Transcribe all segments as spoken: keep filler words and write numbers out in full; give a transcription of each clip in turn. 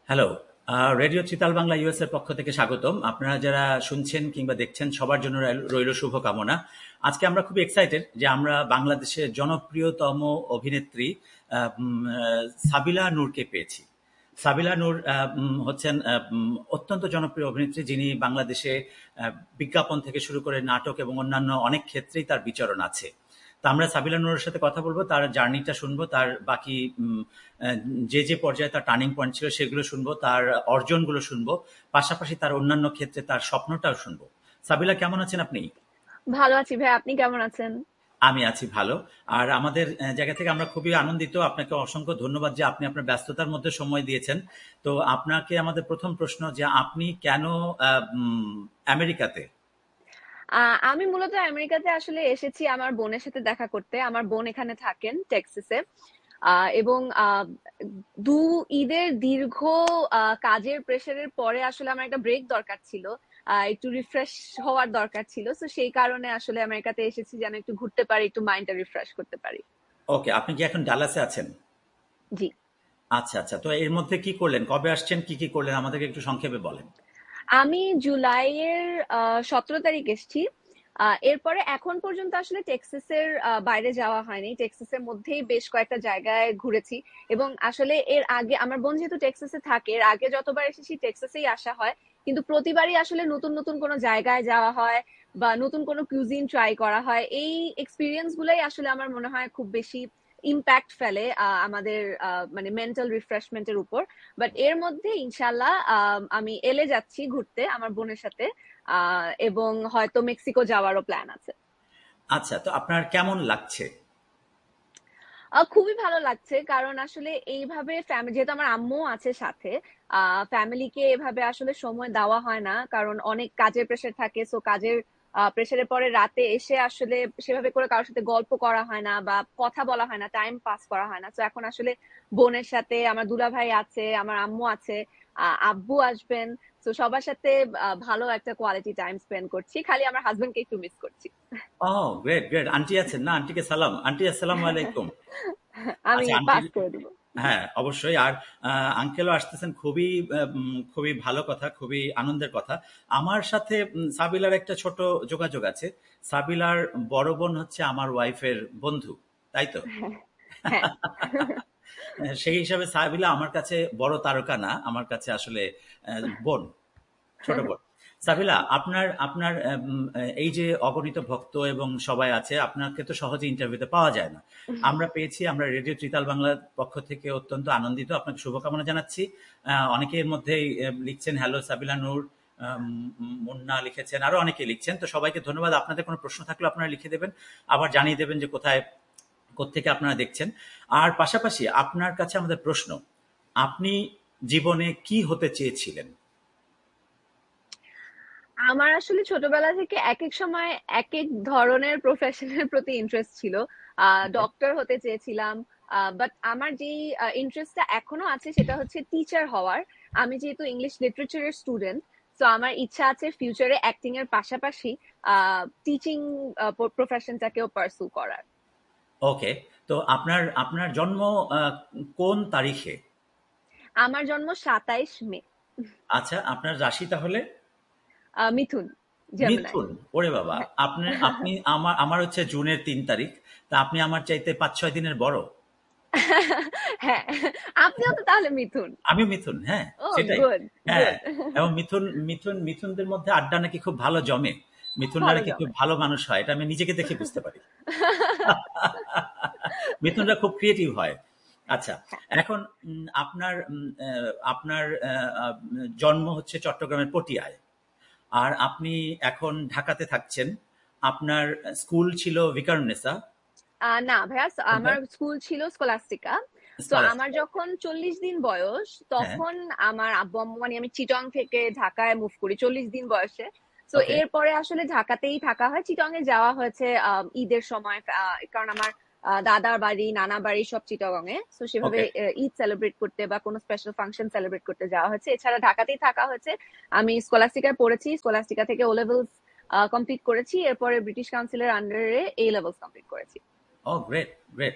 Hello, আহ, radio চিতাল Bangla US এর পক্ষ থেকে স্বাগতম। আপনারা যারা শুনছেন কিংবা দেখছেন সবার জন্য রইল রইল শুভকামনা। আজকে আমরা খুবই এক্সাইটেড যে আমরা বাংলাদেশের জনপ্রিয়তম অভিনেত্রী আহ, উম, আহ, সাবিলা নূরকে পেয়েছি। সাবিলা নূর আহ, উম, হচ্ছেন আহ, উম, অত্যন্ত জনপ্রিয় অভিনেত্রী, যিনি বাংলাদেশে আহ, বিজ্ঞাপন থেকে শুরু করে নাটক এবং অন্যান্য অনেক ক্ষেত্রেই তার বিচরণ আছে। তো আমরা সাবিলা নূরের সাথে কথা বলবো, তার জার্নিটা শুনবো, তার বাকি উম, আহ, যে যে পর্যায়ে তার টার্নিং পয়েন্ট ছিল সেগুলো শুনবো, তার অর্জনগুলো শুনবো, পাশাপাশি তার অন্যান্য ক্ষেত্রে তার স্বপ্নটাও শুনবো। সাবিলা, কেমন আছেন আপনি? ভালো আছি ভাই, আপনি কেমন আছেন? আমি আছি ভালো। আর আমাদের আহ, জায়গা থেকে আমরা খুবই আনন্দিত। আপনাকে অসংখ্য ধন্যবাদ যে আপনি আপনার ব্যস্ততার মধ্যে সময় দিয়েছেন। তো আপনাকে আমাদের প্রথম প্রশ্ন, যে আপনি কেন আহ, উম, আমেরিকাতে? আহ, আমি মূলত আমেরিকাতে আসলে এসেছি আমার বোনের সাথে দেখা করতে। আমার বোন এখানে থাকেন টেক্সাসে। আহ, এবং আহ, দু ঈদের দীর্ঘ আহ, কাজের প্রেশারের পরে আসলে আমার একটা ব্রেক দরকার ছিল। আহ, একটু রিফ্রেশ হওয়ার দরকার ছিল, তো সেই কারণে আসলে আমেরিকাতে এসেছি যেন একটু ঘুরতে পারি, একটু মাইন্ডটা রিফ্রেশ করতে পারি। ওকে, আপনি কি এখন ডালাসে আছেন? জি। আচ্ছা আচ্ছা, তো এর মধ্যে কি করলেন, কবে আসছেন, কি কি করলেন আমাদেরকে একটু সংক্ষেপে বলেন। আমি জুলাইয়ের সতেরো তারিখ এসেছি। আহ, এরপরে এখন পর্যন্ত আসলে টেক্সাসের আহ, বাইরে যাওয়া হয়নি, টেক্সাসের মধ্যেই বেশ কয়েকটা জায়গায় ঘুরেছি। এবং আসলে এর আগে আমার বোন যেহেতু টেক্সাসে থাকে, এর আগে যতবার এসেছি টেক্সাসেই আসা হয়। কিন্তু প্রতিবারই আসলে নতুন নতুন কোনো জায়গায় যাওয়া হয় বা নতুন কোনো কুজিন ট্রাই করা হয়। এই এক্সপিরিয়েন্স গুলাই আসলে আমার মনে হয় খুব বেশি ইম্প্যাক্ট ফেলে আহ, আমাদের আহ, মানে মেন্টাল রিফ্রেশমেন্টের উপর। বাট এর মধ্যে ইনশাল্লাহ আম, আমি এলে যাচ্ছি ঘুরতে আমার বোনের সাথে। আহ, এবং হয়তো মেক্সিকো যাওয়ারও প্ল্যান আছে। আচ্ছা, তো আপনার কেমন লাগছে? আহ, খুবই ভালো লাগছে, কারণ আসলে এইভাবে ফ্যামিলি, যেহেতু আমার আম্মু আছে সাথে, আহ ফ্যামিলিকে এভাবে আসলে সময় দেওয়া হয় না, কারণ অনেক কাজের প্রেশার থাকে। সো কাজের প্রেশারের পরে রাতে এসে আসলে সেভাবে করে কারোর সাথে গল্প করা হয় না বা কথা বলা হয় না, টাইম পাস করা হয় না। তো এখন আসলে বোনের সাথে, আমার দুলা ভাই আছে, আমার আম্মু আছে, আহ, আব্বু আসবেন। তো সবার সাথে আহ, ভালো একটা কোয়ালিটি টাইম স্পেন্ড করছি, খালি আমার হাজবেন্ডকে একটু মিস করছি। ও, গ্রেট গ্রেট। আন্টি আছেন না? আন্টিকে সালাম। আন্টি, আসসালামু আলাইকুম। আমি আচ্ছা, আন্টি। পাস করে দিব। হ্যাঁ, অবশ্যই। আর আঙ্কেলও আসতেছেন, খুবই আহ, উম, খুবই ভালো কথা, খুবই আনন্দের কথা। আমার সাথে উম, সাবিলার একটা ছোট যোগাযোগ আছে। সাবিলার বড় বোন হচ্ছে আমার ওয়াইফের বন্ধু, তাই তো? হ্যাঁ। সেই হিসাবে সাবিলা আমার কাছে বড় তারকা না, আমার কাছে আসলে আহ, বোন, ছোট বোন। সাবিলা, আপনার আপনার উম, এই যে অগণিত ভক্ত এবং সবাই আছে, আপনাকে তো সহজে ইন্টারভিউতে পাওয়া যায় না। আমরা পেয়েছি, আমরা রেডিও ত্রিতাল বাংলার পক্ষ থেকে অত্যন্ত আনন্দিত, আপনাকে শুভকামনা জানাচ্ছি। আহ, অনেকের মধ্যেই আহ, লিখছেন হ্যালো সাবিলা নূর, আম, মুন্না লিখেছেন, আরো অনেকে লিখছেন। তো সবাইকে ধন্যবাদ। আপনাদের কোনো প্রশ্ন থাকলে আপনারা লিখে দেবেন, আবার জানিয়ে দেবেন যে কোথায়, কোত্থেকে আপনারা দেখছেন। আর পাশাপাশি আপনার কাছে আমাদের প্রশ্ন, আপনি জীবনে কি হতে চেয়েছিলেন? আমার আসলে ছোটবেলা থেকে এক এক সময় এক এক ধরনের প্রফেশনের প্রতি ইন্টারেস্ট ছিল। আহ ডক্টর হতে চেয়েছিলাম। বাট আমার যেই ইন্টারেস্টটা এখনো আছে সেটা হচ্ছে টিচার হওয়ার। আমি যেহেতু ইংলিশ লিটারেচারের স্টুডেন্ট, তো আমার ইচ্ছা আছে ফিউচারে অ্যাক্টিং এর পাশাপাশি আহ টিচিং প্রফেশনটাকেও পার্সু করার। ওকে, তো আপনার আপনার জন্ম আহ, কোন তারিখে? আমার জন্ম সাতাইশ মে। আচ্ছা, আপনার রাশি তাহলে? আহ মিথুন, জেমিনাই। মিথুন। ওরে বাবা! আপনি আপনি আমার আমার হচ্ছে জুনের তিন তারিখ। তা আপনি আমার চাইতে পাঁচ ছয় দিনের বড়। হ্যাঁ, আপনিও তো তাহলে মিথুন। আমিও মিথুন, হ্যাঁ, ও, সেটাই। গুড হ্যাঁ, গুড। এবং মিথুন মিথুন মিথুনদের মধ্যে আড্ডা নাকি খুব ভালো জমে। মিথুনরা ভালো নাকি খুব জমে। ভালো মানুষ হয়। এটা আমি নিজেকে দেখে বুঝতে পারি। মিথুনরা খুব ক্রিয়েটিভ হয়। আচ্ছা, এখন উম, আপনার উম, আহ, আপনার আহ, আহ, জন্ম হচ্ছে চট্টগ্রামের পটিয়ায়। আর আপনি এখন ঢাকাতে থাকছেন। আপনার স্কুল ছিল ভিকারুননিসা। আহ না ভাইয়া, স- কোনটা? আমার স্কুল ছিল স্কলাস্টিকা। তো আমার স্কলাস্টিকা। যখন চল্লিশ দিন বয়স, হ্যাঁ। তখন আমার আব্বু আম্মু, মানে আমি চিটং থেকে ঢাকায় মুভ করি চল্লিশ দিন বয়সে। তো ওকে। এরপরে আসলে ঢাকাতেই থাকা হয়, চিটং এ যাওয়া হয়েছে আহ, ঈদের সময়। আহ, কারণ আমার আহ, দাদার বাড়ি, নানা বাড়ি সব চিটগং এ। তো সেভাবে ওকে। আহ, ঈদ সেলিব্রেট করতে বা কোনো স্পেশাল ফাংশন সেলিব্রেট করতে যাওয়া হয়েছে। এছাড়া ঢাকাতেই থাকা হয়েছে। আমি স্কলাস্টিকায় পড়েছি, স্কলাস্টিকা থেকে ও লেভেলস কমপ্লিট করেছি, এরপরে ব্রিটিশ কাউন্সিলের আন্ডারে এ লেভেলস কমপ্লিট করেছি। ও, গ্রেট গ্রেট।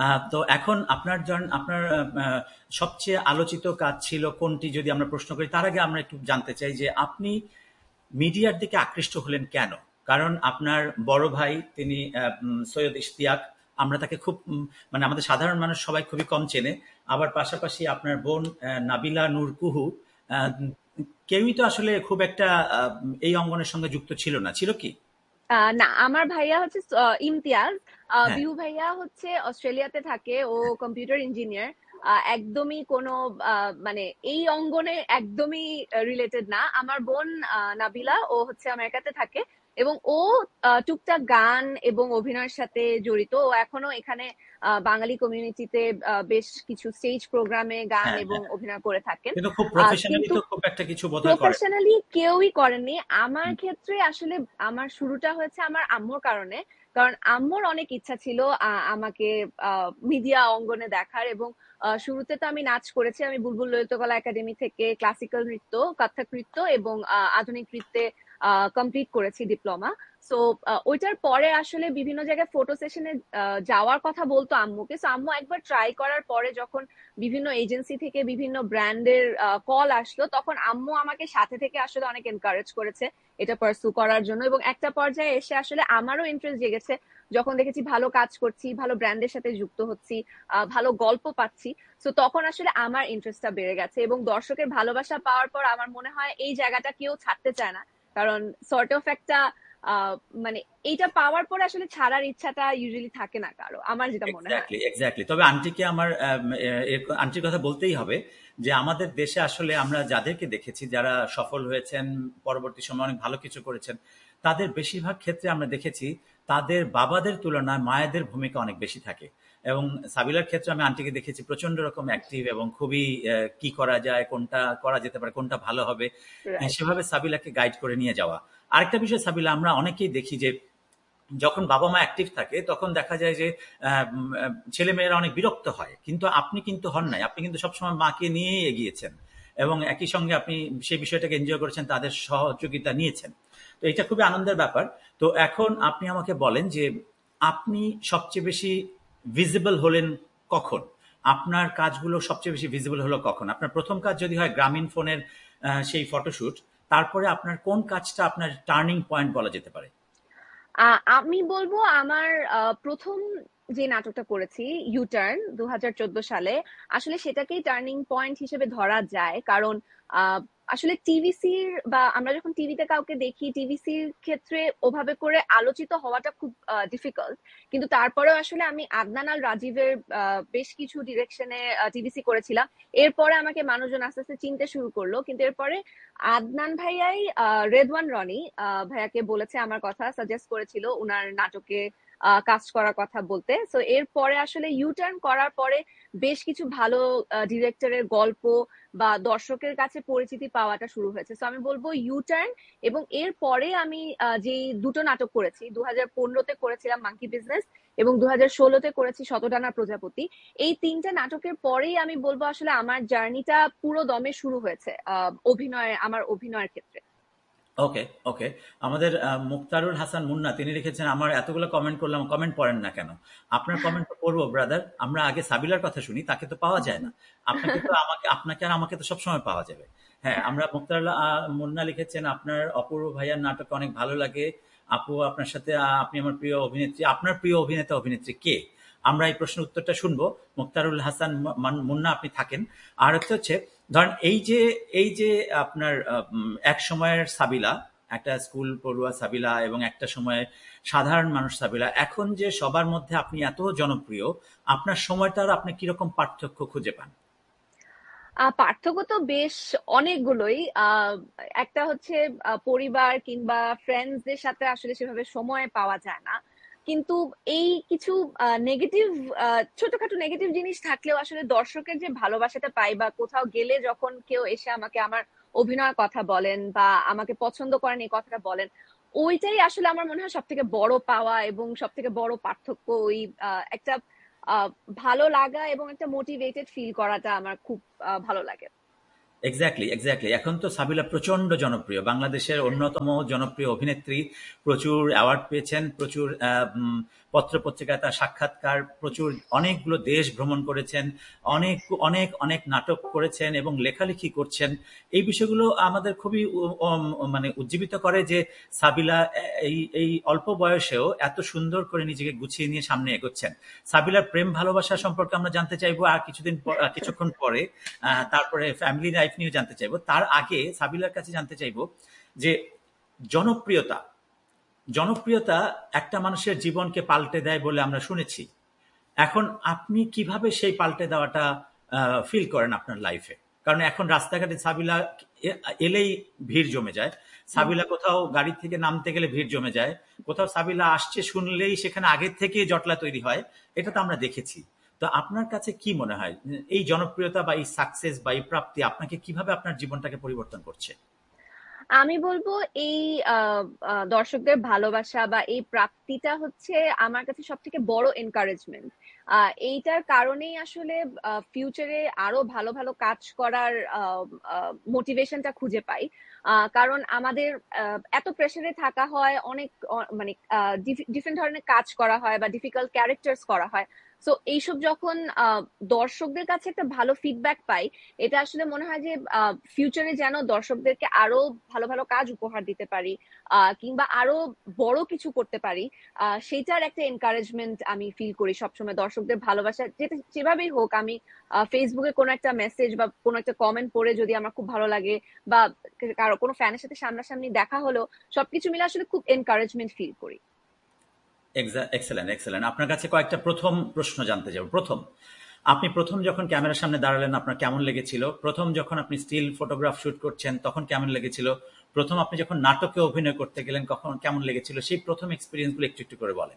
আহ, তো এখন আপনার জন আপনার আহ, আহ, সবচেয়ে আলোচিত কাজ ছিল কোনটি যদি আমরা প্রশ্ন করি, তার আগে আমরা একটু জানতে চাই যে আপনি মিডিয়ার দিকে আকৃষ্ট হলেন কেন? কারণ আপনার বড় ভাই তিনি আহ, উম, সৈয়দ ইশতিয়াক, আমরা তাকে খুব উম, মানে আমাদের সাধারণ মানুষ সবাই খুবই কম চেনে। আবার পাশাপাশি আপনার বোন আহ, নাবিলা নূর কুহু, আহ, কেউই তো আসলে খুব একটা আহ, এই অঙ্গনের সঙ্গে যুক্ত ছিল না, ছিল কি? আহ না, আমার ভাইয়া হচ্ছে আহ, ইমতিয়াজ। আহ, হ্যাঁ, বিহু ভাইয়া হচ্ছে অস্ট্রেলিয়াতে থাকে, ও কম্পিউটার ইঞ্জিনিয়ার। একদমই কোনো আহ, মানে এই অঙ্গনে একদমই রিলেটেড না। আমার বোন আহ, নাবিলা, ও হচ্ছে আমেরিকাতে থাকে এবং ও আহ, টুকটাক গান এবং অভিনয়ের সাথে জড়িত। ও এখনো এখানে আহ, বাঙালি কমিউনিটিতে বেশ কিছু স্টেজ প্রোগ্রামে গান হ্যাঁ, এবং হ্যাঁ। অভিনয় করে থাকেন। কিন্তু খুব আহ, প্রফেশনালি কিন্তু তো খুব একটা কিছু বোধহয় করে না। প্রফেশনালি কেউই করেননি। আমার ক্ষেত্রে আসলে আমার শুরুটা হয়েছে আমার আম্মুর কারণে। কারণ আম্মুর অনেক ইচ্ছা ছিল আ- আমাকে মিডিয়া অঙ্গনে দেখার, এবং আহ, শুরুতে তো আমি নাচ করেছি। আমি বুলবুল ললিতকলা একাডেমি থেকে ক্লাসিক্যাল নৃত্য, কত্থক নৃত্য এবং আহ, আধুনিক নৃত্যে কমপ্লিট করেছি ডিপ্লোমা। সো ওইটার পরে আসলে বিভিন্ন জায়গায় ফটো সেশনে যাওয়ার কথা বলতো আম্মুকে। সো আম্মু একবার ট্রাই করার পরে যখন বিভিন্ন এজেন্সি থেকে বিভিন্ন ব্র্যান্ডের কল আসলো, তখন আম্মু আমাকে সাথে থেকে আসলে অনেক এনকারেজ করেছে এটা পার্সু করার জন্য। এবং একটা পর্যায়ে এসে আসলে আমারও ইন্টারেস্ট জেগেছে যখন দেখেছি ভালো কাজ করছি, ভালো ব্র্যান্ডের সাথে যুক্ত হচ্ছি, আহ, ভালো গল্প পাচ্ছি। তো তখন আসলে আমার ইন্টারেস্টটা বেড়ে গেছে, এবং দর্শকের ভালোবাসা পাওয়ার পর আমার মনে হয় এই জায়গাটা কেউ ছাড়তে চায় না। কারণ সর্ট অফ একটা আহ মানে এইটা পাওয়ার পর আসলে ছাড়ার ইচ্ছাটা ইউজুয়ালি থাকে না কারো, আমার যেটা মনে হয়। Exactly, exactly. তবে আন্টিকে আমার আম, এ- এর আন্টির কথা বলতেই হবে যে আমাদের দেশে আসলে আমরা যাদেরকে দেখেছি যারা সফল হয়েছেন, পরবর্তী সময় অনেক ভালো কিছু করেছেন, তাদের বেশিরভাগ ক্ষেত্রে আমরা দেখেছি তাদের বাবাদের তুলনায় মায়েদের ভূমিকা অনেক বেশি থাকে। এবং সাবিলার ক্ষেত্রে আমি আন্টিকে দেখেছি প্রচন্ড রকম অ্যাক্টিভ এবং খুবই আহ, কি করা যায়, কোনটা করা যেতে পারে, কোনটা ভালো হবে, আহ, রাইট। সেভাবে সাবিলাকে গাইড করে নিয়ে যাওয়া। আরেকটা বিষয় সাবিলা, আমরা অনেকেই দেখি যে যখন বাবা মা অ্যাক্টিভ থাকে তখন দেখা যায় যে আহ, উম, আহ, ছেলেমেয়েরা অনেক বিরক্ত হয়, কিন্তু আপনি কিন্তু হন নাই, আপনি কিন্তু সবসময় মাকে নিয়েই এগিয়েছেন এবং একই সঙ্গে আপনি সেই বিষয়টাকে এনজয় করেছেন, তাদের সহযোগিতা নিয়েছেন। তো এটা খুবই আনন্দের ব্যাপার। তো এখন আপনি আমাকে বলেন যে আপনি সবচেয়ে বেশি ভিজিবল হলেন কখন? আপনার কাজগুলো সবচেয়ে বেশি ভিজিবল হলো কখন? আপনার প্রথম কাজ যদি হয় গ্রামীণ ফোনের আহ, সেই ফটোশুট, তারপরে আপনার কোন কাজটা আপনার টার্নিং পয়েন্ট বলা যেতে পারে? আহ, আমি বলবো আমার আহ, প্রথম যে নাটকটা করেছি, ইউটার্ন, দু হাজার চোদ্দ সালে, আসলে সেটাকেই টার্নিং পয়েন্ট হিসেবে ধরা যায়। কারণ আহ, আসলে টিভিসির বা আমরা যখন টিভিতে কাউকে দেখি, টিভিসির ক্ষেত্রে ওভাবে করে আলোচিত হওয়াটা খুব ডিফিকাল্ট। কিন্তু তারপরেও আসলে আমি আদনান আল রাজীবের আহ, বেশ কিছু ডিরেকশনে টিভিসি করেছিলাম। এরপরে আমাকে মানুষজন আস্তে আস্তে চিনতে শুরু করলো, কিন্তু এরপরে আদনান ভাইয়াই আহ, রেদওয়ান রনি আহ, ভাইয়াকে বলেছে, আমার কথা সাজেস্ট করেছিল উনার নাটকে কাস্ট করার কথা বলতে। সো এরপরে আসলে ইউটার্ন করার পরে বেশ কিছু ভালো ডিরেক্টরের গল্প বা দর্শকের কাছে পরিচিতি পাওয়াটা শুরু হয়েছে। সো আমি বলবো ইউটার্ন। এবং এর পরে আমি আহ, যে দুটো নাটক করেছি, দু হাজার পনেরোতে করেছিলাম মাঙ্কি বিজনেস, এবং দু হাজার ষোলোতে করেছি শতডানা প্রজাপতি। এই তিনটা নাটকের পরেই আমি বলবো আসলে আমার জার্নিটা পুরো দমে শুরু হয়েছে আহ অভিনয়, আমার অভিনয়ের ক্ষেত্রে। ওকে, ওকে। আমাদের আহ, মুক্তারুল হাসান মুন্না তিনি লিখেছেন, আমার এতগুলো কমেন্ট করলাম, কমেন্ট পড়েন না কেন? আপনার কমেন্ট তো পড়বো ব্রাদার, আমরা আগে সাবিলার কথা শুনি, তাকে তো পাওয়া যায় না। আপনাকে তো আমাকে আপনাকে আর আমাকে তো সবসময় পাওয়া যাবে। হ্যাঁ, আমরা মুক্তারুল আহ, মুন্না লিখেছেন, আপনার অপূর্ব ভাইয়ার নাটক অনেক ভালো লাগে। আপু আপনার সাথে আহ, আপনি আমার প্রিয় অভিনেত্রী। আপনার প্রিয় অভিনেতা অভিনেত্রী কে? আমরা এই প্রশ্নের উত্তরটা শুনবো। মুক্তারুল হাসান মান- মুন্না আপনি থাকেন। আর হচ্ছে হচ্ছে ধরেন এই যে এই যে আপনার আহ, উম, এক সময়ের সাবিলা, একটা স্কুল পড়ুয়া সাবিলা এবং একটা সময়ে সাধারণ মানুষ সাবিলা, এখন যে সবার মধ্যে আপনি এত জনপ্রিয়, আপনার সময়টার আপনি কিরকম পার্থক্য খুঁজে পান? আহ পার্থক্য তো বেশ অনেকগুলোই। আহ একটা হচ্ছে আহ, পরিবার কিংবা ফ্রেন্ডসদের সাথে আসলে সেভাবে সময় পাওয়া যায় না। কিন্তু এই কিছু নেগেটিভ, ছোটখাটো নেগেটিভ জিনিস থাকলেও আসলে দর্শকের যে ভালোবাসাটা পাই, বা কোথাও গেলে যখন কেউ এসে আমাকে আমার অভিনয়ের কথা বলেন বা আমাকে পছন্দ করেন এই কথাটা বলেন, ওইটাই আসলে আমার মনে হয় সব থেকে বড় পাওয়া এবং সব থেকে বড় পার্থক্য। ওই আহ, একটা আহ ভালো লাগা এবং একটা মোটিভেটেড ফিল করাটা আমার খুব আহ, ভালো লাগে। Exactly, exactly. এখন তো সাবিলা প্রচন্ড জনপ্রিয়, বাংলাদেশের অন্যতম জনপ্রিয় অভিনেত্রী, প্রচুর অ্যাওয়ার্ড পেয়েছেন, প্রচুর আহ, উম, পত্রপত্রিকায় তার সাক্ষাৎকার, প্রচুর অনেকগুলো দেশ ভ্রমণ করেছেন, অনেক অনেক অনেক নাটক করেছেন এবং লেখালেখি করছেন। এই বিষয়গুলো আমাদের খুবই উ- উম, মানে উজ্জীবিত করে যে সাবিলা এই এই অল্প বয়সেও এত সুন্দর করে নিজেকে গুছিয়ে নিয়ে সামনে এগোচ্ছেন। সাবিলার প্রেম ভালোবাসা সম্পর্কে আমরা জানতে চাইবো আর কিছুদিন প- আহ, কিছুক্ষণ পরে। আহ, তারপরে ফ্যামিলি লাইফ নিয়ে জানতে চাইবো। তার আগে সাবিলার কাছে জানতে চাইবো যে জনপ্রিয়তা জনপ্রিয়তা একটা মানুষের জীবনকে পাল্টে দেয় বলে আমরা শুনেছি। এখন আপনি কিভাবে সেই পাল্টে দেওয়াটা ফিল করেন আপনার লাইফে? কারণ এখন রাস্তাঘাটে সাবিলা এ- এলেই ভিড় জমে যায়। সাবিলা কোথাও গাড়ি থেকে নামতে গেলে ভিড় জমে যায়। কোথাও সাবিলা আসছে শুনলেই সেখানে আগে থেকে জটলা তৈরি হয়। এটা তো আমরা দেখেছি। তো আপনার কাছে কি মনে হয় এই জনপ্রিয়তা বা এই সাকসেস বা এই প্রাপ্তি আপনাকে কিভাবে আপনার জীবনটাকে পরিবর্তন করছে? আমি বলবো এই আহ, আহ, দর্শকদের ভালোবাসা বা এই প্রাপ্তিটা হচ্ছে আমার কাছে সব থেকে বড় এনকারেজমেন্ট। এইটার কারণেই আসলে ফিউচারে আরো ভালো ভালো কাজ করার মোটিভেশনটা খুঁজে পাই। আহ, কারণ আমাদের আহ, এত প্রেসারে থাকা হয়, অনেক অ- মানে ডিফারেন্ট ধরনের কাজ করা হয় বা ডিফিকাল্ট ক্যারেক্টার্স করা হয়। সো এইসব যখন আহ, দর্শকদের কাছে একটা ভালো ফিডব্যাক পাই, এটা আসলে মনে হয় যে ফিউচারে যেন দর্শকদেরকে আরো ভালো ভালো কাজ উপহার দিতে পারি, আহ, কিংবা আরো বড় কিছু করতে পারি। আহ, সেটার একটা এনকারেজমেন্ট আমি ফিল করি সবসময়। দর্শকদের ভালোবাসা যেটা যেভাবেই হোক, আমি ফেসবুকে কোনো একটা মেসেজ বা কোনো একটা কমেন্ট পড়ে যদি আমার খুব ভালো লাগে, বা কারো কোনো ফ্যানের সাথে সামনাসামনি দেখা হলো, সবকিছু মিলে আসলে খুব এনকারেজমেন্ট ফিল করি। Excellent, excellent. আপনার কাছে কয়েকটা প্রথম প্রশ্ন জানতে যাব। প্রথম, আপনি প্রথম যখন ক্যামেরার সামনে দাঁড়ালেন আপনার কেমন লেগেছিল? প্রথম যখন আপনি স্টিল ফটোগ্রাফ শুট করছেন তখন কেমন লেগেছিল? প্রথম আপনি যখন নাটকে অভিনয় করতে গেলেন কখন কেমন লেগেছিল? সেই প্রথম এক্সপিরিয়েন্স গুলো একটু একটু করে বলেন।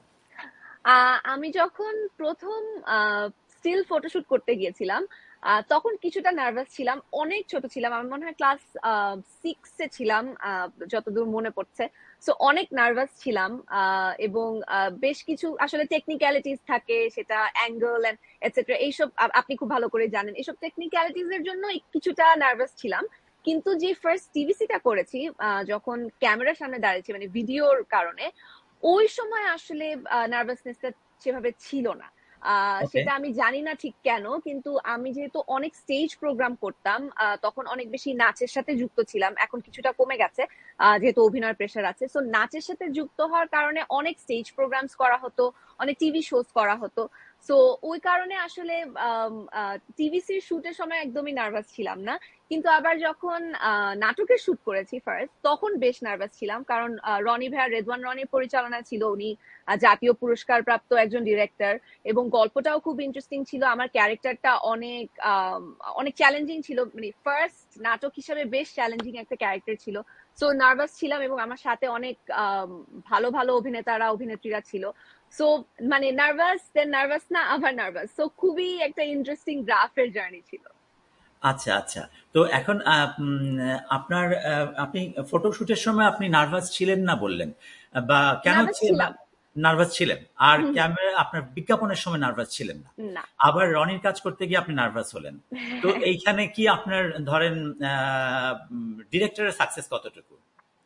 আহ আমি যখন প্রথম স্টিল ফটোশুট করতে গিয়েছিলাম, আহ, তখন কিছুটা নার্ভাস ছিলাম। অনেক ছোট ছিলাম, আমার মনে হয় ক্লাস সিক্সে ছিলাম, আহ, যতদূর মনে পড়ছে। সো অনেক নার্ভাস ছিলাম। আহ, এবং আহ, বেশ কিছু আসলে টেকনিক্যালিটিস থাকে, সেটা অ্যাঙ্গেল এন্ড এটসেট্রা, এইসব আ- আপনি খুব ভালো করে জানেন। এইসব টেকনিক্যালিটিস এর জন্য এক- কিছুটা নার্ভাস ছিলাম। কিন্তু যে ফার্স্ট টিভিসিটা করেছি, আহ, যখন ক্যামেরার সামনে দাঁড়িয়েছি মানে ভিডিওর কারণে, ওই সময় আসলে নার্ভাসনেসটা সেভাবে ছিল না। আহ, ওকে। সেটা আমি জানি না ঠিক কেন, কিন্তু আমি যেহেতু অনেক স্টেজ প্রোগ্রাম করতাম, আহ, তখন অনেক বেশি নাচের সাথে যুক্ত ছিলাম। এখন কিছুটা কমে গেছে, আহ, যেহেতু অভিনয়ের প্রেশার আছে। সো নাচের সাথে যুক্ত হওয়ার কারণে অনেক স্টেজ প্রোগ্রামস করা হতো, অনেক টিভি শোজ করা হতো। সো ওই কারণে আসলে টিভিসির শুটের সময় একদমই নার্ভাস ছিলাম না। কিন্তু আবার যখন আহ, নাটকের শুট করেছি ফার্স্ট, তখন বেশ নার্ভাস ছিলাম। কারণ আহ, রনি ভাইয়া, রেদওয়ান রনির পরিচালনা ছিল, উনি আহ, জাতীয় পুরস্কার প্রাপ্ত একজন ডিরেক্টর, এবং গল্পটাও খুব ইন্টারেস্টিং ছিল। আমার ক্যারেক্টারটা অনেক আম, অনেক চ্যালেঞ্জিং ছিল, মানে ফার্স্ট নাটক হিসাবে বেশ চ্যালেঞ্জিং একটা ক্যারেক্টার ছিল। সো নার্ভাস ছিলাম, এবং আমার সাথে অনেক আম, ভালো ভালো অভিনেতারা অভিনেত্রীরা ছিল। সো মানে নার্ভাস, দেন নার্ভাস না, আবার নার্ভাস। সো খুবই একটা ইন্টারেস্টিং গ্রাফের জার্নি ছিল। আচ্ছা, আচ্ছা। তো এখন আহ, উম, আপনার আহ, আপনি ফটোশুটের সময় আপনি নার্ভাস ছিলেন না বললেন। বা কেন নার্ভাস ছিলাম। নার্ভাস ছিলেন? আর হুম, হুম। ক্যামেরা আপনার বিজ্ঞাপনের সময় নার্ভাস ছিলেন না। না। আবার রনির কাজ করতে গিয়ে আপনি নার্ভাস হলেন। তো এইখানে কি আপনার ধরেন ডিরেক্টরের সাকসেস কতটুকু?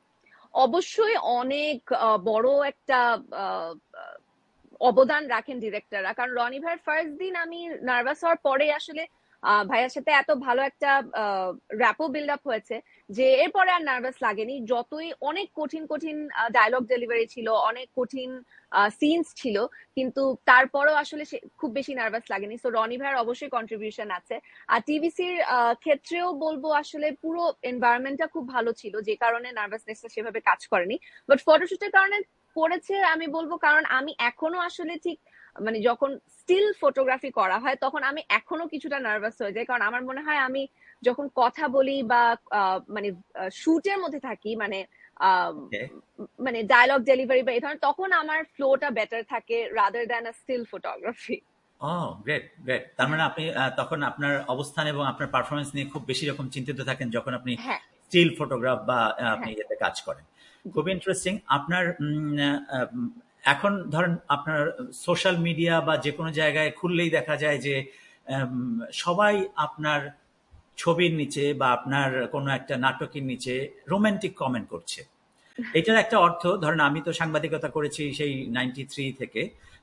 অবশ্যই অনেক আহ, বড় একটা আহ, আহ, অবদান রাখেন ডিরেক্টররা। কারণ রনি ভাইয়ের ফার্স্ট দিন আমি নার্ভাস হওয়ার পরে আসলে আহ, ভাইয়ার সাথে এত ভালো একটা র্যাপো বিল্ড আপ হয়েছে যে এরপরে আর নার্ভাস লাগেনি। যতই অনেক কঠিন কঠিন ডায়লগ ডেলিভারি ছিল, অনেক কঠিন সিনস ছিল, কিন্তু তারপরেও আসলে সে- খুব বেশি নার্ভাস লাগেনি। সো রনি ভাইয়ের অবশ্যই কন্ট্রিবিউশন আছে। আর টিভিসির ক্ষেত্রেও বলবো আসলে পুরো এনভায়রনমেন্টটা খুব ভালো ছিল, যে কারণে নার্ভাসনেসটা সেভাবে কাজ করেনি। বাট ফটোশুটের কারণে করেছে আমি বলবো, কারণ আমি এখনো আসলে ঠিক মানে যখন স্টিল ফটোগ্রাফি করা হয় তখন আমি এখনো কিছুটা নার্ভাস হয়ে যাই। কারণ আমার মনে হয় আমি যখন কথা বলি বা আহ, মানে শুটের মধ্যে থাকি, মানে আহ, ওকে। মানে ডায়লগ ডেলিভারি বা এই ধরনের, তখন আমার ফ্লোটা বেটার থাকে rather than a still photography. O, great, great. তার মানে আপনি আহ, তখন আপনার অবস্থান এবং আপনার পারফরমেন্স নিয়ে খুব বেশি রকম চিন্তিত থাকেন যখন আপনি হ্যাঁ, স্টিল ফটোগ্রাফ বা আহ, আপনি হ্যাঁ। ইয়েতে কাজ করেন। জি। খুব ইন্টারেস্টিং। আপনার উম, আহ, উম, এখন ধরেন আপনার সোশ্যাল মিডিয়া বা যে কোনো জায়গায় খুললেই দেখা যায় যে উম, সবাই আপনার ছবির নিচে বা আপনার কোনো একটা নাটকের নিচে রোমান্টিক কমেন্ট করছে। এটার একটা অর্থ ধরেন আমি তো সাংবাদিকতা করেছি সেই নাইনটি থ্রি থেকে।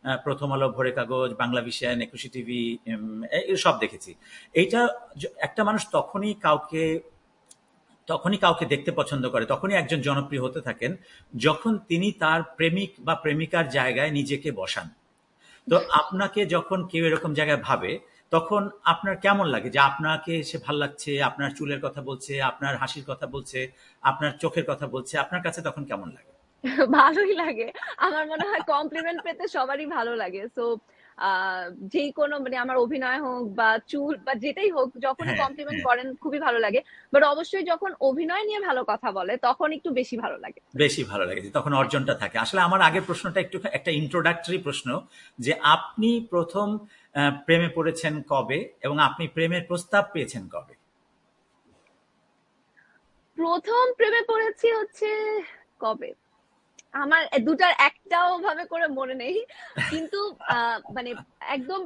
আহ, প্রথম আলো, ভোরের কাগজ, বাংলা ভিশন, একুশে টিভি, সব দেখেছি। এইটা য- একটা মানুষ তখনই কাউকে তখনই কাউকে দেখতে পছন্দ করে, তখনই একজন জনপ্রিয় হতে থাকেন যখন তিনি তার প্রেমিক বা প্রেমিকার জায়গায় নিজেকে বসান। তো আপনাকে যখন কেউ এরকম জায়গায় ভাবে, তখন আপনার কেমন লাগে যে আপনাকে সে ভাল লাগছে, আপনার চুলের কথা বলছে, আপনার হাসির কথা বলছে, আপনার চোখের কথা বলছে, আপনার কাছে তখন কেমন লাগে? ভালোই লাগে। আমার মনে হয় কমপ্লিমেন্ট পেতে সবারই ভালো লাগে। সো যে কোনো মানে আমার অভিনয় হোক বা চুল বা যেটাই হোক, যখনই হ্যাঁ, কমপ্লিমেন্ট হ্যাঁ, করেন খুবই ভালো লাগে। বাট অবশ্যই যখন অভিনয় নিয়ে ভালো কথা বলে তখন একটু বেশি ভালো লাগে। বেশি ভালো লাগে যে তখন অর্জনটা থাকে। আসলে আমার আগের প্রশ্নটা একটু একটা ইন্ট্রোডাক্টরি প্রশ্ন, যে আপনি প্রথম আহ, প্রেমে পড়েছেন কবে এবং আপনি প্রেমের প্রস্তাব পেয়েছেন কবে? প্রথম প্রেমে পড়েছি হচ্ছে কবে, আমার দুটার একটাও ভাবে করে মনে নেই। কিন্তু আহ, মানে একদম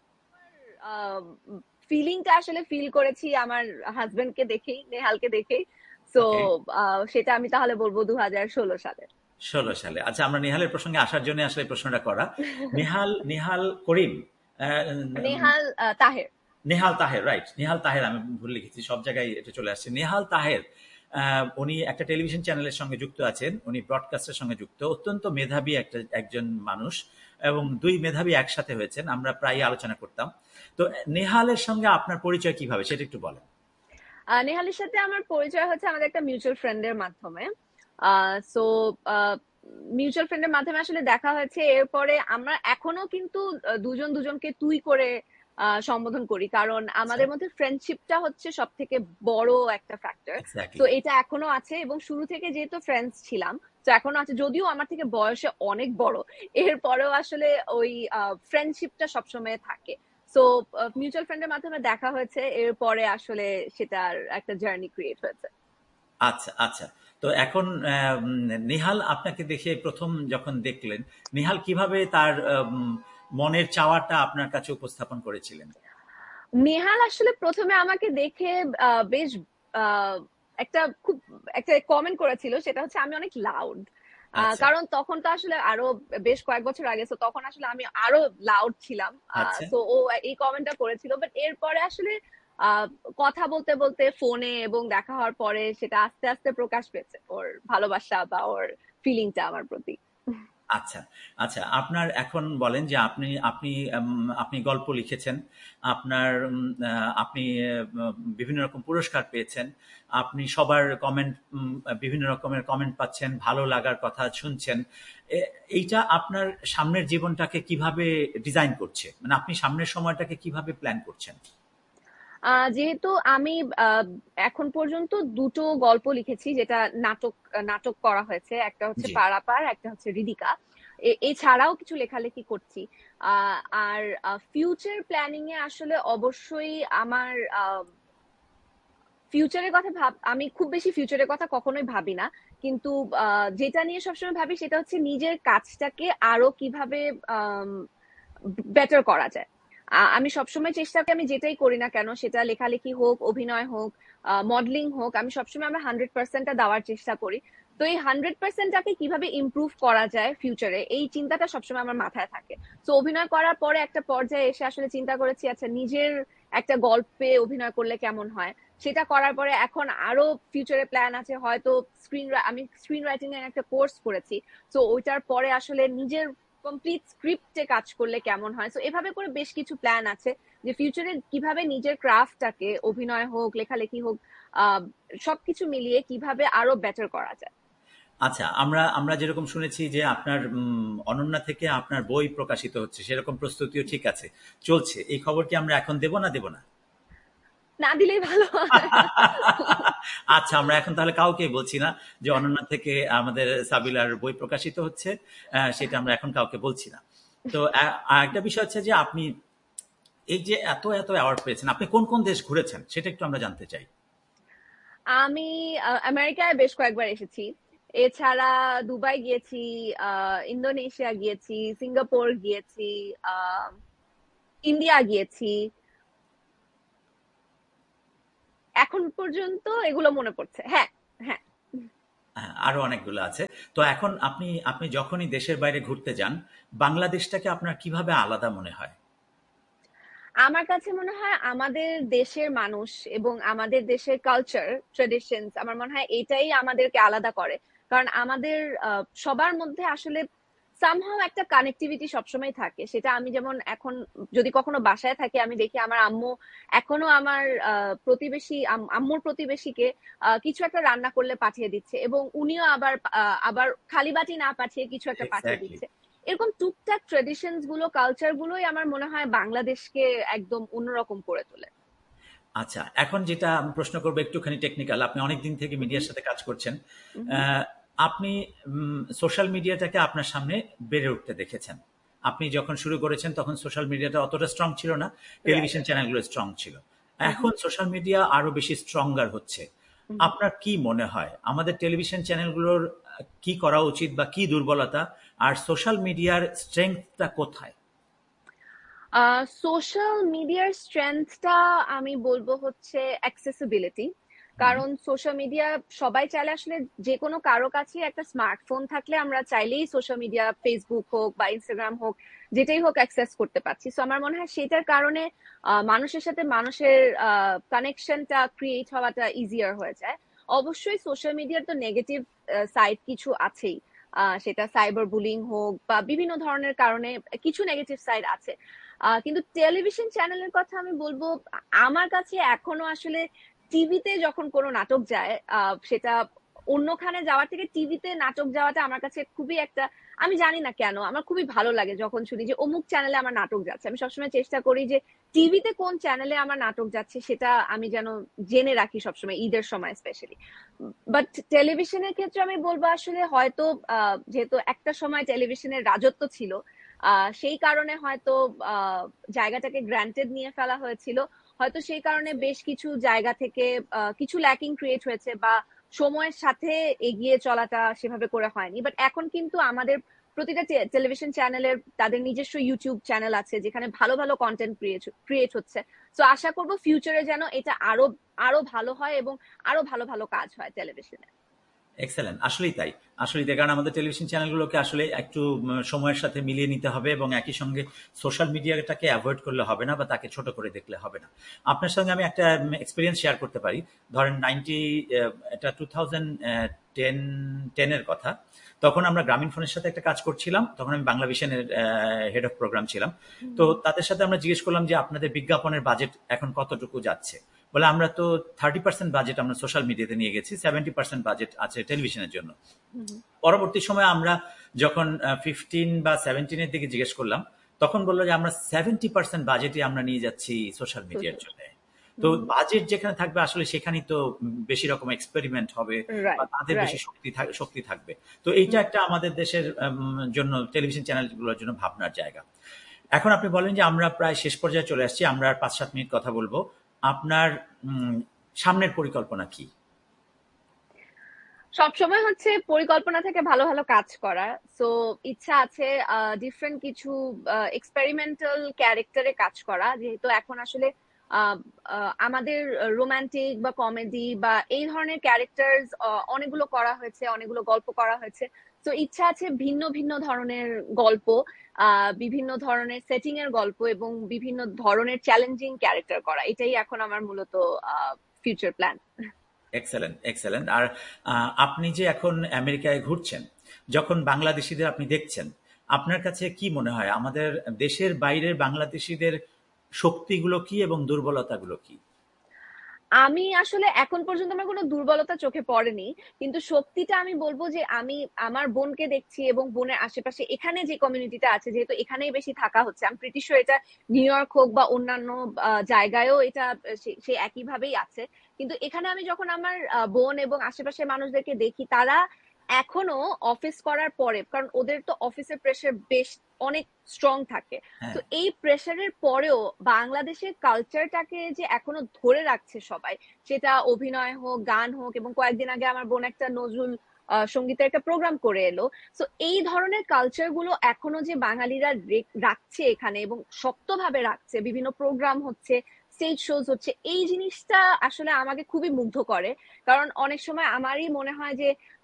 ফিলিংটা আসলে ফিল করেছি আমার হাজবেন্ডকে দেখেই, নেহালকে দেখেই। সো ওকে, সেটা আমি তাহলে বলবো দু হাজার ষোলো সালে। ষোলো সালে। আচ্ছা, আমরা নেহালের প্রসঙ্গে আসার জন্য আসলে এই প্রশ্নটা করা। নেহাল নেহাল করিম, আহ, উম, নেহাল আহ, তাহের। নেহাল তাহের, রাইট, নেহাল তাহের, আমি ভুল লিখেছি, সব জায়গায় এটা চলে আসছে। নেহাল তাহের, আহ, উনি একটা টেলিভিশন চ্যানেলের সঙ্গে যুক্ত আছেন, উনি ব্রডকাস্টের সঙ্গে যুক্ত, অত্যন্ত মেধাবী একটা একজন মানুষ, এবং দুই মেধাবী একসাথে হয়েছেন, আমরা প্রায় আলোচনা করতাম। তো নেহালের সঙ্গে আপনার পরিচয় কিভাবে, সেটা একটু বলেন। আহ, নেহালের সাথে আমার পরিচয় হচ্ছে আমাদের একটা মিউচুয়াল ফ্রেন্ডের মাধ্যমে। সো মিউচুয়াল ফ্রেন্ডের মাধ্যমে আসলে দেখা হয়েছে। এরপরে আমরা এখনো কিন্তু আহ, দুজন দুজনকে তুই করে আহ, সম্বোধন করি, কারণ আচ্ছা, আমাদের মধ্যে ফ্রেন্ডশিপটা হচ্ছে সব থেকে বড় একটা ফ্যাক্টর। তো এক্স্যাক্টলি। এটা এখনো আছে, এবং শুরু থেকে যেহেতু ফ্রেন্ডস ছিলাম, তো এখনো আছে, যদিও আমার থেকে বয়সে অনেক বড়। এরপরেও আসলে ওই ফ্রেন্ডশিপটা সবসময় থাকে। সো মিউচুয়াল ফ্রেন্ডের মাধ্যমে দেখা হয়েছে, এরপরে আসলে সেটার একটা জার্নি ক্রিয়েট হয়েছে। আচ্ছা, আচ্ছা। তো এখন আহ, উম, নেহাল আপনাকে দেখে প্রথম যখন দেখলেন, নেহাল কিভাবে তার আম, মনের চাওয়াটা আপনার কাছে উপস্থাপন করেছিলেন? নেহাল আসলে প্রথমে আমাকে দেখে আহ, বেশ আহ, একটা খুব একটা কমেন্ট করেছিল, সেটা হচ্ছে আমি অনেক লাউড। আচ্ছা, কারণ তখন তো আসলে আরো বেশ কয়েক বছর আগে, তো তখন আসলে আমি আরো লাউড ছিলাম। আচ্ছা। তো ও এই কমেন্টটা করেছিল, বাট এরপরে আসলে আহ, কথা বলতে বলতে ফোনে এবং দেখা হওয়ার পরে সেটা আস্তে আস্তে প্রকাশ পেয়েছে, ওর ভালোবাসা বা ওর ফিলিংটা আমার প্রতি। আচ্ছা, আচ্ছা। আপনার এখন বলেন যে আপনি আপনি উম, আপনি গল্প লিখেছেন। আপনার উম, আহ, আপনি আহ, বিভিন্ন রকম পুরস্কার পেয়েছেন। আপনি সবার কমেন্ট, বিভিন্ন রকমের কমেন্ট পাচ্ছেন, ভালো লাগার কথা শুনছেন। এ- এইটা আপনার সামনের জীবনটাকে কিভাবে ডিজাইন করছে? মানে আপনি সামনের সময়টাকে কিভাবে প্ল্যান করছেন? আহ যেহেতু আমি আহ, এখন পর্যন্ত দুটো গল্প লিখেছি, যেটা নাটক নাটক করা হয়েছে, একটা হচ্ছে জি, পারাপার, একটা হচ্ছে রিদিকা। এ- এছাড়াও কিছু লেখালেখি করছি। আহ, আর ফিউচার প্ল্যানিং এ আসলে অবশ্যই আমার ফিউচারের কথা ভাব আমি খুব বেশি ফিউচারের কথা কখনোই ভাবি না। কিন্তু আহ, যেটা নিয়ে সবসময় ভাবি সেটা হচ্ছে নিজের কাজটাকে আরো কিভাবে বেটার করা যায়। আ- আমি সবসময় চেষ্টা করি, আমি যেটাই করি না কেন, সেটা লেখালেখি হোক, অভিনয় হোক, মডেলিং হোক, আমি সবসময় আমার হান্ড্রেড পার্সেন্টটা দেওয়ার চেষ্টা করি। তো এই হান্ড্রেড পার্সেন্টটাকে কিভাবে ইমপ্রুভ করা যায় ফিউচারে, এই চিন্তাটা সবসময় আমার মাথায় থাকে। তো অভিনয় করার পরে একটা পর্যায়ে এসে আসলে চিন্তা করেছি, আচ্ছা নিজের একটা গল্পে অভিনয় করলে কেমন হয়। সেটা করার পরে এখন আরো ফিউচারে প্ল্যান আছে, হয়তো স্ক্রিন আমি স্ক্রিন রাইটিং এর একটা কোর্স করেছি। তো ওইটার পরে আসলে নিজের কমপ্লিট স্ক্রিপ্টে কাজ করলে কেমন হয়। তো এভাবে করে বেশ কিছু প্ল্যান আছে, যে ফিউচারে কিভাবে নিজের ক্রাফটটাকে, অভিনয় হোক, লেখালেখি হোক, আহ সবকিছু মিলিয়ে কিভাবে আরো বেটার করা যায়। আচ্ছা। আমরা আমরা যেরকম শুনেছি যে আপনার উম, অনন্যা থেকে আপনার বই প্রকাশিত হচ্ছে, সেরকম প্রস্তুতিও ঠিক আছে, চলছে। এই খবর কি আমরা এখন দেব না দেব না? না দিলেই ভালো হয়। আচ্ছা, আমরা এখন তাহলে কাউকে বলছি না যে অনন্যা থেকে আমাদের সাবিলার বই প্রকাশিত হচ্ছে। আহ, সেটা আমরা এখন কাউকে বলছি না। তো আ- আরেকটা বিষয় হচ্ছে যে আপনি এই যে এত এত অ্যাওয়ার্ড পেয়েছেন, আপনি কোন কোন দেশ ঘুরেছেন সেটা একটু আমরা জানতে চাই। আমি আহ, আমেরিকায় বেশ কয়েকবার এসেছি। এছাড়া দুবাই গিয়েছি, আহ ইন্দোনেশিয়া গিয়েছি, সিঙ্গাপুর গিয়েছি, আহ ইন্ডিয়া গিয়েছি। এখন পর্যন্ত এগুলো মনে পড়ছে, হ্যাঁ। হ্যাঁ। হ্যাঁ, আরো অনেকগুলো আছে। তো এখন আপনি আপনি যখনই দেশের বাইরে ঘুরতে যান, বাংলাদেশটাকে আপনার কিভাবে আলাদা মনে হয়? আমার কাছে মনে হয় আমাদের দেশের মানুষ এবং আমাদের দেশের কালচার ট্রেডিশনস আমার মনে হয় এটাই আমাদেরকে আলাদা করে। কারণ আমাদের আহ, সবার মধ্যে আসলে সামহাও একটা কানেক্টিভিটি সবসময় থাকে। সেটা আমি যেমন এখন যদি কখনো বাসায় থাকি আমি দেখি আমার আম্মু এখনো আমার আহ, প্রতিবেশী আম- আম্মুর প্রতিবেশীকে আহ, কিছু একটা রান্না করলে পাঠিয়ে দিচ্ছে এবং উনিও আবার আহ, আবার খালি বাটি না পাঠিয়ে কিছু একটা পাঠিয়ে এক্স্যাক্টলি। দিচ্ছে। এরকম টুকটাক ট্রেডিশনস গুলো কালচার গুলোই আমার মনে হয় বাংলাদেশকে একদম অন্যরকম করে তোলে। আচ্ছা, এখন যেটা আমি প্রশ্ন করবো একটুখানি টেকনিক্যাল। আপনি অনেকদিন থেকে হুম মিডিয়ার সাথে কাজ করছেন। হুম আহ, আপনি সোশ্যাল মিডিয়াটাকে আপনার সামনে বেড়ে উঠতে দেখেছেন। আপনি যখন শুরু করেছেন তখন সোশ্যাল মিডিয়াটা অতটা স্ট্রং ছিল না, রাইট টেলিভিশন চ্যানেলগুলো স্ট্রং ছিল। হুম এখন সোশ্যাল মিডিয়া আরো বেশি স্ট্রঙ্গার হচ্ছে। হুম আপনার কি মনে হয় আমাদের টেলিভিশন চ্যানেলগুলোর আহ, কি করা উচিত বা কি দুর্বলতা, আর সোশ্যাল মিডিয়ার স্ট্রেংথটা কোথায়? সোশ্যাল মিডিয়ার স্ট্রেংথটা আমি বলবো হচ্ছে অ্যাক্সেসিবিলিটি। হুম। কারণ সোশ্যাল মিডিয়া সবাই চাইলে আসলে যে কোনো কারো কাছে একটা স্মার্টফোন থাকলে আমরা চাইলেই সোশ্যাল মিডিয়া ফেসবুক হোক বা ইনস্টাগ্রাম হোক যেটাই হোক অ্যাক্সেস করতে পারছি। সো আমার মনে হয় সেটার কারণে আহ, মানুষের সাথে মানুষের কানেকশনটা ক্রিয়েট হওয়াটা ইজিয়ার হয়ে যায়। অবশ্যই সোশ্যাল মিডিয়ার তো নেগেটিভ সাইড কিছু আছেই। আহ, সেটা সাইবার বুলিং হোক বা বিভিন্ন ধরনের কারণে কিছু নেগেটিভ সাইড আছে। আহ, কিন্তু টেলিভিশন চ্যানেলের কথা আমি বলবো, আমার কাছে এখনো আসলে টিভিতে যখন কোনো নাটক যায় আহ, সেটা অন্যখানে যাওয়ার থেকে টিভিতে নাটক যাওয়াটা আমার কাছে খুবই একটা, আমি জানি না কেন আমার খুবই ভালো লাগে যখন শুনি যে অমুক চ্যানেলে আমার নাটক যাচ্ছে। আমি সবসময় চেষ্টা করি যে টিভিতে কোন চ্যানেলে আমার নাটক যাচ্ছে সেটা আমি যেন জেনে রাখি সবসময়, ঈদের সময় স্পেশালি। বাট টেলিভিশনের ক্ষেত্রে আমি বলবো আসলে হয়তো আহ, যেহেতু একটা সময় টেলিভিশনের রাজত্ব ছিল, আহ, সেই কারণে হয়তো আহ, জায়গাটাকে গ্রান্টেড নিয়ে ফেলা হয়েছিল। হয়তো সেই কারণে বেশ কিছু জায়গা থেকে আহ, কিছু ল্যাকিং ক্রিয়েট হয়েছে বা সময়ের সাথে এগিয়ে চলাটা সেভাবে করে হয়নি। বাট এখন কিন্তু আমাদের প্রতিটা টেলিভিশন চ্যানেলের তাদের নিজস্ব ইউটিউব চ্যানেল আছে যেখানে ভালো ভালো কন্টেন্ট ক্রিয়েট হচ্ছে। তো আশা করবো ফিউচারে যেন এটা আরো আরো ভালো হয় এবং আরো ভালো ভালো কাজ হয় টেলিভিশনে। এক্সেলেন্ট, আসলেই তাই। আসলেই তাই, কারণ আমাদের টেলিভিশন চ্যানেলগুলোকে আসলে একটু উম, সময়ের সাথে মিলিয়ে নিতে হবে এবং একই সঙ্গে সোশ্যাল মিডিয়াটাকে অ্যাভয়েড করলে হবে না বা তাকে ছোট করে দেখলে হবে না। আপনার সঙ্গে আমি একটা এক্সপিরিয়েন্স শেয়ার করতে পারি। ধরেন নাইনটি, এটা টু থাউজেন্ড টেন টেনের কথা। তখন আমরা গ্রামীণ ফোনের সাথে একটা কাজ করছিলাম, তখন আমি বাংলা ভিশনের হেড অফ প্রোগ্রাম ছিলাম। তো তাদের সাথে আমরা জিজ্ঞেস করলাম যে আপনাদের বিজ্ঞাপনের বাজেট এখন কতটুকু যাচ্ছে। বলে আমরা তো থার্টি পার্সেন্ট বাজেট আমরা সোশ্যাল মিডিয়াতে নিয়ে গেছি, সেভেন্টি পার্সেন্ট বাজেট আছে টেলিভিশনের জন্য। পরবর্তী সময়ে আমরা যখন ফিফটিন বা সেভেন্টিনের দিকে জিজ্ঞেস করলাম, তখন বললো যে আমরা সেভেন্টি পার্সেন্ট বাজেটই আমরা নিয়ে যাচ্ছি সোশ্যাল মিডিয়ার জন্য। তো বাজেট যেখানে থাকবে আসলে সেখানেই তো বেশি রকম এক্সপেরিমেন্ট হবে বা রাইট তাদের বেশি রাইট শক্তি থাক- শক্তি থাকবে। তো এইটা একটা আমাদের দেশের উম, জন্য টেলিভিশন চ্যানেলগুলোর জন্য ভাবনার জায়গা। এখন আপনি বলেন যে আমরা প্রায় শেষ পর্যায়ে চলে আসছি, আমরা আর পাঁচ সাত মিনিট কথা বলবো। আপনার উম, সামনের পরিকল্পনা কি? সবসময় হচ্ছে পরিকল্পনা থেকে ভালো ভালো কাজ করা। সো ইচ্ছা আছে ডিফারেন্ট কিছু এক্সপেরিমেন্টাল ক্যারেক্টারে কাজ করা, যেহেতু এখন আসলে আহ, আহ, আমাদের রোমান্টিক বা কমেডি বা এই ধরনের ক্যারেক্টার অনেকগুলো করা হয়েছে, অনেকগুলো গল্প করা হয়েছে। তো ইচ্ছা আছে ভিন্ন ভিন্ন ধরনের গল্প, আহ বিভিন্ন ধরনের সেটিং এর গল্প এবং বিভিন্ন ধরনের চ্যালেঞ্জিং ক্যারেক্টার করা, এটাই এখন আমার মূলত ফিউচার প্ল্যান। Excellent, excellent. আর আহ, আপনি যে এখন আমেরিকায় ঘুরছেন, যখন বাংলাদেশিদের আপনি দেখছেন, আপনার কাছে কি মনে হয় আমাদের দেশের বাইরের বাংলাদেশিদের শক্তিগুলো কি এবং দুর্বলতাগুলো কি? আমি আসলে এখন পর্যন্ত আমার কোনো দুর্বলতা চোখে পড়েনি, কিন্তু শক্তিটা আমি বলবো যে আমি আমার বোনকে দেখছি এবং বোনের আশেপাশে এখানে যে কমিউনিটিটা আছে, যেহেতু এখানেই বেশি থাকা হচ্ছে, আমি প্রিটি শিওর এটা নিউ ইয়র্ক হোক বা অন্যান্য আহ, জায়গায়ও এটা সে- সে একইভাবেই আছে। কিন্তু এখানে আমি যখন আমার আহ, বোন এবং আশেপাশের মানুষদেরকে দেখি, তারা এখনো অফিস করার পরে, কারণ ওদের তো অফিসের প্রেশার বেশ অনেক স্ট্রং থাকে। তো হ্যাঁ। এই প্রেশারের পরেও বাংলাদেশের কালচারটাকে যে এখনো ধরে রাখছে সবাই, সেটা অভিনয় হোক, গান হোক, এবং কয়েকদিন আগে আমার বোন একটা নজরুল আহ, সঙ্গীতের একটা প্রোগ্রাম করে এলো। তো এই ধরনের কালচার গুলো এখনো যে বাঙালিরা রে- রাখছে এখানে এবং শক্তভাবে রাখছে, বিভিন্ন প্রোগ্রাম হচ্ছে, স্টেজ শোজ হচ্ছে, এই জিনিসটা আসলে আমাকে খুবই মুগ্ধ করে। কারণ অনেক সময় আমারই মনে হয় যে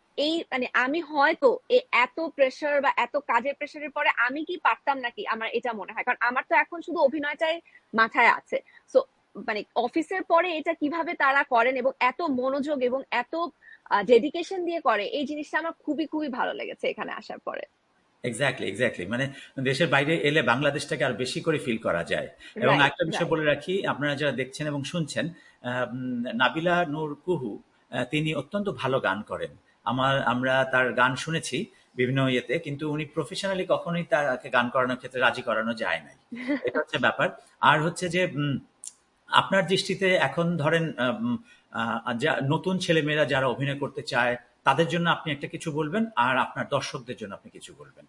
এই মানে আমি হয়তো এ- এত প্রেশার বা এত কাজের প্রেশারের পরে আমি কি পারতাম নাকি, আমার এটা মনে হয়। কারণ আমার তো এখন শুধু অভিনয়টাই মাথায় আছে। সো মানে অফিসের পরে এটা কিভাবে তারা করেন এবং এত মনোযোগ এবং এত ডেডিকেশন দিয়ে করে, এই জিনিসটা আমার খুবই খুবই ভালো লেগেছে এখানে আসার পরে। Exactly, exactly. মানে দেশের বাইরে এলে বাংলাদেশটাকে আর বেশি করে ফিল করা যায়। এবং রাইট, একটা বিষয় রাইট। বলে রাখি, আপনারা যারা দেখছেন এবং শুনছেন, আহ, উম, নাবিলা নূর কুহু, আহ, তিনি অত্যন্ত ভালো গান করেন। আমার আমরা তার গান শুনেছি বিভিন্ন ইয়েতে, কিন্তু উনি প্রফেশনালি কখনোই তাকে গান করানোর ক্ষেত্রে রাজি করানো যায় নাই। এটা হচ্ছে ব্যাপার। আর হচ্ছে যে উম, আপনার দৃষ্টিতে এখন ধরেন আম, আহ, যা নতুন ছেলেমেয়েরা যারা অভিনয় করতে চায়, তাদের জন্য আপনি একটা কিছু বলবেন, আর আপনার দর্শকদের জন্য আপনি কিছু বলবেন।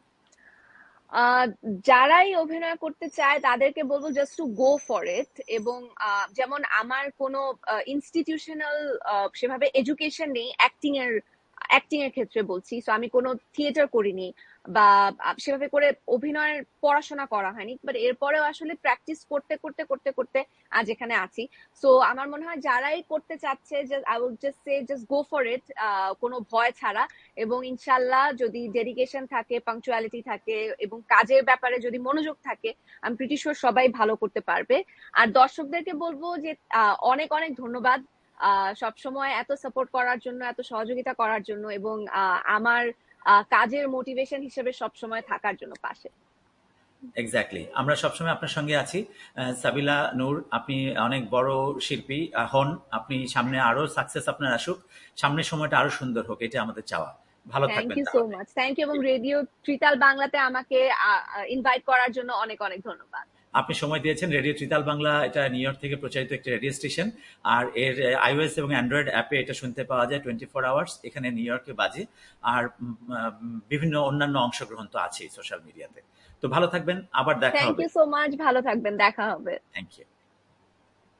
আহ যারাই অভিনয় করতে চায় তাদেরকে বলবো just to go for it. এবং আহ, যেমন আমার কোনো ইনস্টিটিউশনাল সেভাবে এডুকেশন নেই অ্যাক্টিং এর, অ্যাক্টিং এর ক্ষেত্রে বলছি। সো আমি কোনো থিয়েটার করিনি বা আহ, সেভাবে করে অভিনয়ের পড়াশোনা করা হয়নি, বাট এরপরেও আসলে প্র্যাকটিস করতে করতে করতে করতে আজ এখানে আছি। সো আমার মনে হয় যারাই করতে চাচ্ছে, I will just say just go for it, কোনো ভয় ছাড়া। এবং ইনশাল্লাহ যদি ডেডিকেশন থাকে, পাংচুয়ালিটি থাকে এবং কাজের ব্যাপারে যদি মনোযোগ থাকে, আমি প্রিটি শিওর সবাই ভালো করতে পারবে। আর দর্শকদেরকে বলবো যে আহ, অনেক অনেক ধন্যবাদ সব সময় এত সাপোর্ট করার জন্য, এত সহযোগিতা করার জন্য, এবং আহ, আমার আহ, কাজের মোটিভেশন হিসেবে সব সময় থাকার জন্য পাশে। এক্স্যাক্টলি, আমরা সবসময় আপনার সঙ্গে আছি। আহ, সাবিলা নূর, আপনি অনেক বড় শিল্পী আহ, হন। আপনি সামনে আরো সাকসেস আপনার আসুক, সামনের সময়টা আরো সুন্দর হোক, এটা আমাদের চাওয়া। ভালো থ্যাংক থাকবেন ইউ সো তাহলে। Much, thank you. এবং রেডিও ত্রিতাল বাংলাতে আমাকে ইনভাইট করার জন্য অনেক অনেক ধন্যবাদ। আপনি সময় দিয়েছেন। রেডিও ত্রিতাল বাংলা এটা নিউ ইয়র্ক থেকে প্রচারিত একটি রেডিও স্টেশন। আর এর আইওএস এবং অ্যান্ড্রয়েড অ্যাপে এটা শুনতে পাওয়া যায় টোয়েন্টি ফোর আওয়ার্স, এখানে নিউ ইয়র্কে বাজে। আর উম, আহ, বিভিন্ন অন্যান্য অংশগ্রহণ তো আছেই সোশ্যাল মিডিয়াতে। তো ভালো থাকবেন, আবার দেখা থ্যাংক হবে। ইউ সো মাচ, ভালো থাকবেন, দেখা হবে। Thank you.